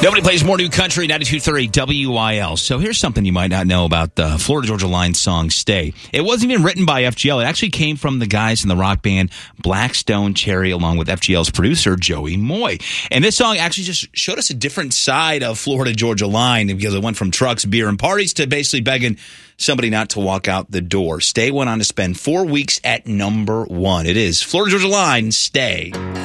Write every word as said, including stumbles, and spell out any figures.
Nobody plays more new country, ninety-two point three W I L. So here's something you might not know about the Florida Georgia Line song, Stay. It wasn't even written by F G L. It actually came from the guys in the rock band Black Stone Cherry, along with F G L's producer, Joey Moy. And this song actually just showed us a different side of Florida Georgia Line, because it went from trucks, beer, and parties to basically begging somebody not to walk out the door. Stay went on to spend four weeks at number one. It is Florida Georgia Line, Stay.